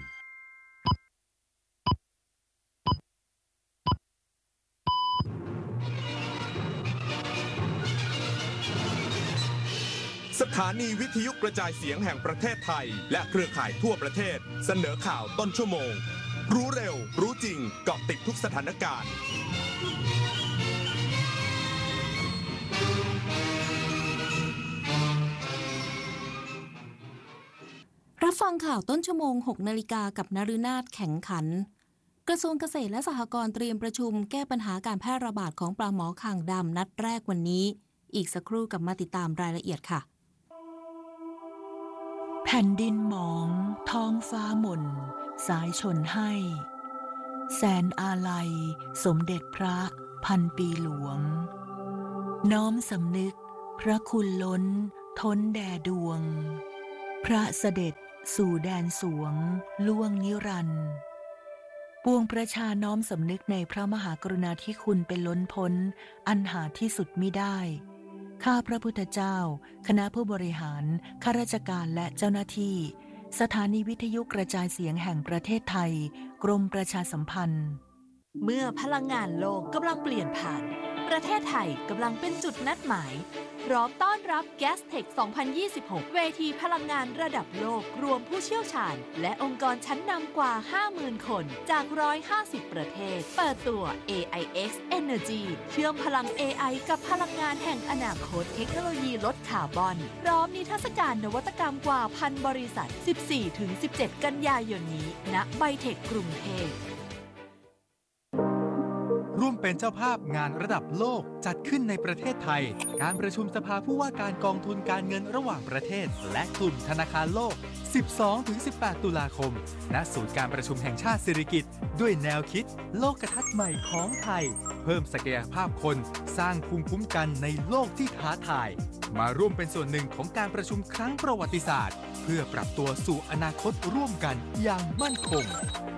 Speaker 4: สถานีวิทยุกระจายเสียงแห่งประเทศไทยและเครือข่ายทั่วประเทศเสนอข่าวต้นชั่วโมงรู้เร็วรู้จริงเกาะติดทุกสถานการณ์
Speaker 5: รับฟังข่าวต้นชั่วโมงหกนาฬิกากับนฤนาถแข็งขันกระทรวงเกษตรและสหกรณ์เตรียมประชุมแก้ปัญหาการแพร่ระบาดของปลาหมอคางดำนัดแรกวันนี้อีกสักครู่กลับมาติดตามรายละเอียดค่ะ
Speaker 6: แผ่นดินหมองท้องฟ้าหม่นสายชนให้แสนอาลัยสมเด็จพระพันปีหลวงน้อมสำนึกพระคุณล้นท้นแด่ดวงพระเสด็จสู่แดนสวงล่วงนิรันดร์ปวงประชาน้อมสำนึกในพระมหากรุณาธิคุณเป็นล้นพ้นอันหาที่สุดมิได้ข้าพระพุทธเจ้าคณะผู้บริหารข้าราชการและเจ้าหน้าที่สถานีวิทยุกระจายเสียงแห่งประเทศไทยกรมประชาสัมพันธ์
Speaker 7: เมื่อพลังงานโลกกำลังเปลี่ยนผ่านประเทศไทยกำลังเป็นจุดนัดหมายพร้อมต้อนรับ แกสเทค สองพันยี่สิบหก เวทีพลังงานระดับโลกรวมผู้เชี่ยวชาญและองค์กรชั้นนำกว่า ห้าหมื่น คนจาก หนึ่งร้อยห้าสิบ ประเทศเปิดตัว เอ ไอ เอ็กซ์ Energy เชื่อมพลัง เอ ไอ กับพลังงานแห่งอนาคตเทคโนโลยีลดคาร์บอนพร้อมนิทรรศการนวัตกรรมกว่าพันบริษัท สิบสี่ถึงสิบเจ็ด กันยายนนี้ณไบเทคกรุงเทพ
Speaker 3: ร่วมเป็นเจ้าภาพงานระดับโลกจัดขึ้นในประเทศไทยการประชุมสภาผู้ว่าการกองทุนการเงินระหว่างประเทศและกลุ่มธนาคารโลก สิบสองถึงสิบแปด ตุลาคมณศูนย์การประชุมแห่งชาติสิริกิติ์ด้วยแนวคิดโลกทัศน์ใหม่ของไทยเพิ่มศักยภาพคนสร้างภูมิคุ้มกันในโลกที่ท้าทายมาร่วมเป็นส่วนหนึ่งของการประชุมครั้งประวัติศาสตร์เพื่อปรับตัวสู่อนาคตร่วมกันอย่างมั่นคง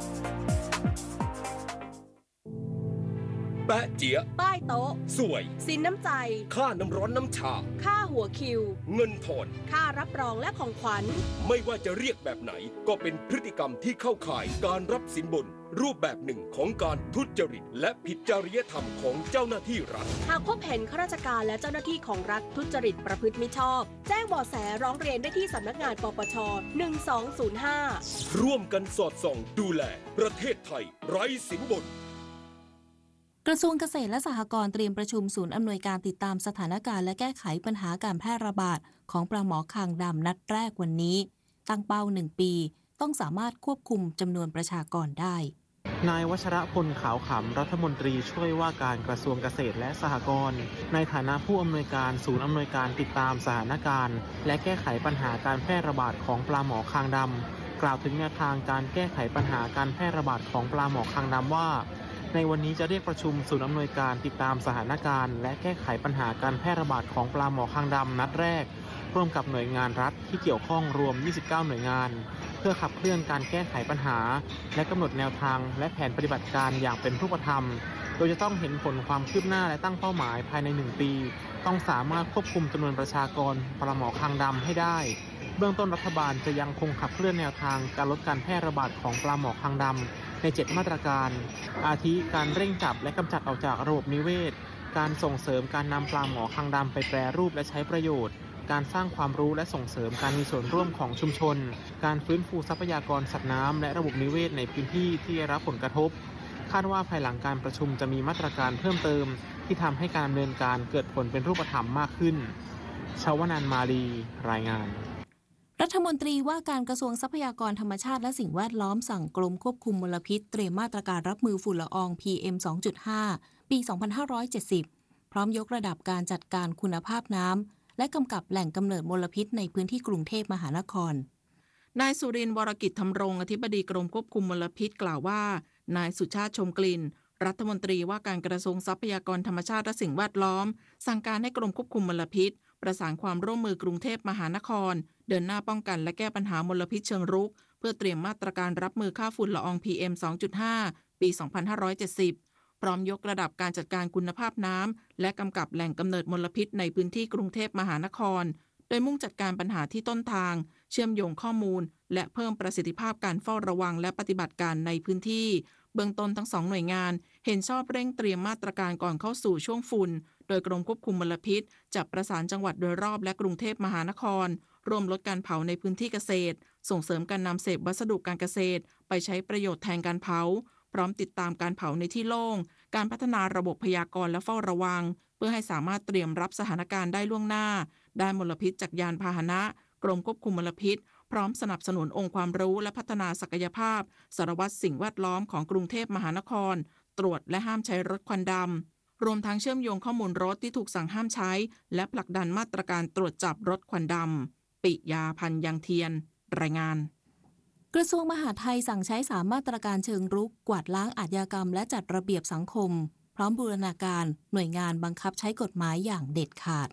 Speaker 8: แปะเจี๊ยะ
Speaker 9: ใต้โต๊ะ
Speaker 8: สวย
Speaker 9: สินน้ำใจ
Speaker 8: ค่าน้ำร้อนน้ำชา
Speaker 9: ค่าหัวคิว
Speaker 8: เงินทอน
Speaker 9: ค่ารับรองและของขวัญ
Speaker 8: ไม่ว่าจะเรียกแบบไหนก็เป็นพฤติกรรมที่เข้าข่ายการรับสินบนรูปแบบหนึ่งของการทุจริตและผิดจริยธรรมของเจ้าหน้าที่รัฐ
Speaker 9: หากพบเห็นข้าราชการและเจ้าหน้าที่ของรัฐทุจริตประพฤติมิชอบแจ้งเบาะแสร้องเรียนได้ที่สำนักงานปปชหนึ่งสองศูนย์ห้า
Speaker 8: ร่วมกันสอดส่องดูแลประเทศไทยไร้สินบน
Speaker 5: กระทรวงเกษตรและสหกรณ์เตรียมประชุมศูนย์อำนวยการติดตามสถานการณ์และแก้ไขปัญหาการแพร่ระบาดของปลาหมอคางดำนัดแรกวันนี้ตั้งเป้าหนึ่งปีต้องสามารถควบคุมจำนวนประชากรได้
Speaker 10: นายวัชรพลขาวขำรัฐมนตรีช่วยว่าการกระทรวงเกษตรและสหกรณ์ในฐานะผู้อำนวยการศูนย์อำนวยการติดตามสถานการณ์และแก้ไขปัญหาการแพร่ระบาดของปลาหมอคางดำกล่าวถึงแนวทางการแก้ไขปัญหาการแพร่ระบาดของปลาหมอคางดำว่าในวันนี้จะเรียกประชุมศูนย์อำนวยการติดตามสถานการณ์และแก้ไขปัญหาการแพร่ระบาดของปลาหมอคางดำนัดแรกร่วมกับหน่วยงานรัฐที่เกี่ยวข้องรวมยี่สิบเก้าหน่วยงานเพื่อขับเคลื่อนการแก้ไขปัญหาและกำหนดแนวทางและแผนปฏิบัติการอย่างเป็นรูปธรรมโดยจะต้องเห็นผลความคืบหน้าและตั้งเป้าหมายภายในหนึ่งปีต้องสามารถควบคุมจำนวนประชากรปลาหมอคางดำให้ได้เบื้องต้นรัฐบาลจะยังคงขับเคลื่อนแนวทางการลดการแพร่ระบาดของปลาหมอคางดำในเจ็ดมาตรการอาทิการเร่งจับและกำจัดออกจากระบบนิเวศการส่งเสริมการนำปลาหมอคางดำไปแปรรูปและใช้ประโยชน์การสร้างความรู้และส่งเสริมการมีส่วนร่วมของชุมชนการฟื้นฟูทรัพยากรสัตว์น้ำและระบบนิเวศในพื้นที่ที่ได้รับผลกระทบคาดว่าภายหลังการประชุมจะมีมาตรการเพิ่มเติมที่ทำให้การดำเนินการเกิดผลเป็นรูปธรรมมากขึ้นชวนันท์มาลีรายงาน
Speaker 5: รัฐมนตรีว่าการกระทรวงทรัพยากรธรรมชาติและสิ่งแวดล้อมสั่งกรมควบคุมมลพิษเตรียมมาตรการรับมือฝุ่นละออง พี เอ็ม สองจุดห้า ปี สองพันห้าร้อยเจ็ดสิบ พร้อมยกระดับการจัดการคุณภาพน้ำและกำกับแหล่งกำเนิดมลพิษในพื้นที่กรุงเทพมหานคร
Speaker 11: นายสุรินทร์วรกิจธำรงอธิบดีกรมควบคุมมลพิษกล่าวว่านายสุชาติชมกลิ่นรัฐมนตรีว่าการกระทรวงทรัพยากรธรรมชาติและสิ่งแวดล้อมสั่งการให้กรมควบคุมมลพิษประสานความร่วมมือกรุงเทพมหานครเดินหน้าป้องกันและแก้ปัญหามลพิษเชิงรุกเพื่อเตรียมมาตรการรับมือค่าฝุ่นละออง พี เอ็ม สองจุดห้า ปี สองพันห้าร้อยเจ็ดสิบ พร้อมยกระดับการจัดการคุณภาพน้ำและกำกับแหล่งกำเนิดมลพิษในพื้นที่กรุงเทพมหานครโดยมุ่งจัดการปัญหาที่ต้นทางเชื่อมโยงข้อมูลและเพิ่มประสิทธิภาพการเฝ้าระวังและปฏิบัติการในพื้นที่เบื้องต้นทั้งสองหน่วยงานเห็นชอบเร่งเตรียมมาตรการก่อนเข้าสู่ช่วงฝุ่นโดยกรมควบคุมมลพิษจะประสานจังหวัดโดยรอบและกรุงเทพมหานครร่วมลดการเผาในพื้นที่เกษตรส่งเสริมการนำเศษวัสดุการเกษตรไปใช้ประโยชน์แทนการเผาพร้อมติดตามการเผาในที่โล่งการพัฒนาระบบพยากรณ์และเฝ้าระวังเพื่อให้สามารถเตรียมรับสถานการณ์ได้ล่วงหน้าด้านมลพิษจากยานพาหนะกรมควบคุมมลพิษพร้อมสนับสนุนองค์ความรู้และพัฒนาศักยภาพสารวัตรสิ่งแวดล้อมของกรุงเทพมหานครตรวจและห้ามใช้รถควันดำรวมทั้งเชื่อมโยงข้อมูลรถที่ถูกสั่งห้ามใช้และผลักดันมาตรการตรวจจับรถควันดำปิยาพันธ์ยังเทียนรายงาน
Speaker 5: กระทรวงมหาดไทยสั่งใช้สามมาตรการเชิงรุกกวาดล้างอาชญากรรมและจัดระเบียบสังคมพร้อมบูรณาการหน่วยงานบังคับใช้กฎหมายอย่างเด็ดขาด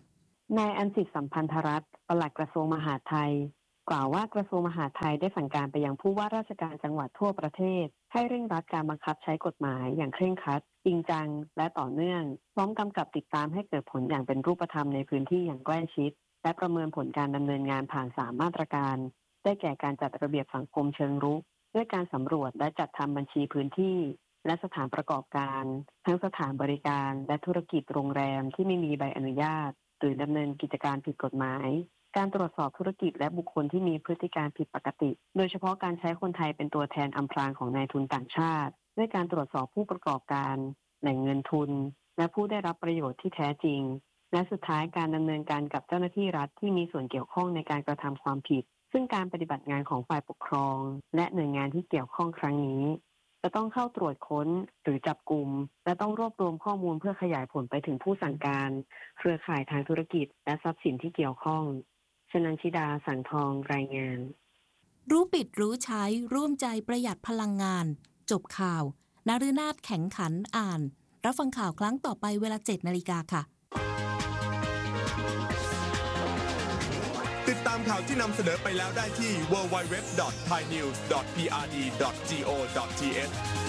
Speaker 12: นายอันสิทธิ์สัมพันธรัตน์ปลัดกระทรวงมหาดไทยกล่าวว่ากระทรวงมหาดไทยได้สั่งการไปยังผู้ว่าราชการจังหวัดทั่วประเทศให้เร่งรัดการบังคับใช้กฎหมายอย่างเคร่งครัดจริงจังและต่อเนื่องพร้อมกำกับติดตามให้เกิดผลอย่างเป็นรูปธรรมในพื้นที่อย่างใกล้ชิดและประเมินผลการดำเนินงานผ่านสามมาตรการได้แก่การจัดระเบียบสังคมเชิงรุกด้วยการสำรวจและจัดทำบัญชีพื้นที่และสถานประกอบการทั้งสถานบริการและธุรกิจโรงแรมที่ไม่มีใบอนุญาตหรือดำเนินกิจการผิดกฎหมายการตรวจสอบธุรกิจและบุคคลที่มีพฤติการผิดปกติโดยเฉพาะการใช้คนไทยเป็นตัวแทนอำพรางของนายทุนต่างชาติด้วยการตรวจสอบผู้ประกอบการแหล่งเงินทุนและผู้ได้รับประโยชน์ที่แท้จริงและสุดท้ายการดำเนินการกับเจ้าหน้าที่รัฐที่มีส่วนเกี่ยวข้องในการกระทำความผิดซึ่งการปฏิบัติงานของฝ่ายปกครองและหน่วยงานที่เกี่ยวข้องครั้งนี้จะต้องเข้าตรวจค้นหรือจับกุมและต้องรวบรวมข้อมูลเพื่อขยายผลไปถึงผู้สั่งการเครือข่ายทางธุรกิจและทรัพย์สินที่เกี่ยวข้องชนันชิดาสังทองรายงาน
Speaker 5: รู้ปิดรู้ใช้ร่วมใจประหยัดพลังงานจบข่าวนฤนาถแข็งขันอ่านรับฟังข่าวครั้งต่อไปเวลา เจ็ดนาฬิกาค่ะ
Speaker 4: ติดตามข่าวที่นำเสนอไปแล้วได้ที่ ดับเบิลยู ดับเบิลยู ดับเบิลยู ดอท ไทยนิวส์ ดอท พี อาร์ ดี ดอท จี โอ ดอท ที เอช